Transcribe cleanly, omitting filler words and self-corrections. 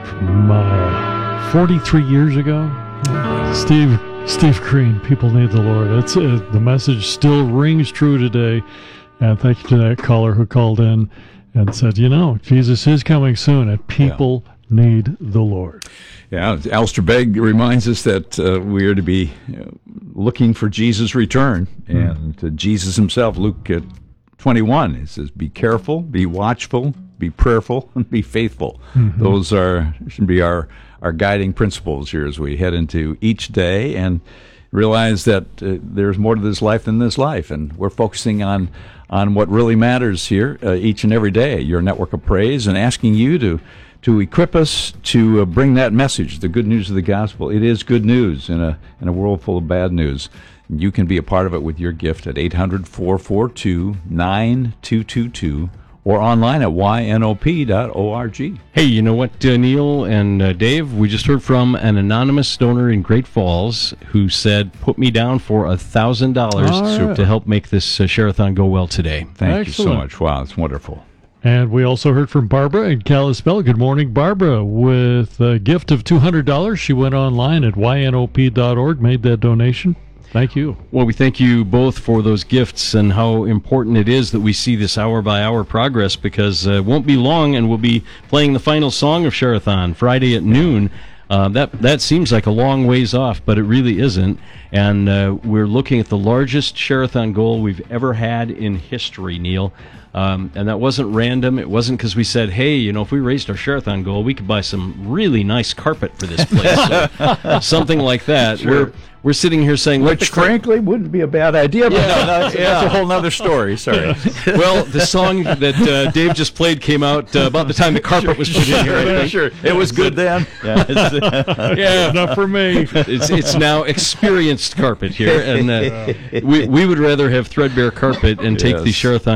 from 43 years ago. Steve Green, people need the Lord. The message still rings true today. And thank you to that caller who called in and said, Jesus is coming soon, and people need the Lord. Yeah, Alistair Begg reminds us that we are to be looking for Jesus' return. And Jesus himself, Luke 21, it says, be careful, be watchful, be prayerful, and be faithful. Mm-hmm. Those should be our guiding principles here as we head into each day and realize that there's more to this life than this life. And we're focusing on what really matters here each and every day, your network of praise, and asking you to equip us to bring that message, the good news of the gospel. It is good news in a world full of bad news. You can be a part of it with your gift at 800-442-9222 or online at ynop.org. Hey, you know what, Neil and Dave? We just heard from an anonymous donor in Great Falls who said, put me down for $1,000 to help make this Share-a-thon go well today. Thank you so much. Wow, it's wonderful. And we also heard from Barbara in Kalispell. Good morning, Barbara. With a gift of $200, she went online at ynop.org, made that donation. Thank you. Well, we thank you both for those gifts and how important it is that we see this hour-by-hour progress, because it won't be long and we'll be playing the final song of Share-a-thon Friday at noon. That seems like a long ways off, but it really isn't. And we're looking at the largest Share-a-thon goal we've ever had in history, Neil. And that wasn't random. It wasn't because we said, hey, if we raised our Share-a-thon goal, we could buy some really nice carpet for this place. So, something like that. Sure. We're sitting here saying... Which, frankly, wouldn't be a bad idea, but that's a whole other story. Sorry. Well, the song that Dave just played came out about the time the carpet was put in here. Sure. It was good then. Yeah, enough for me. It's now experienced carpet here, and we would rather have threadbare carpet and take the Share-a-thon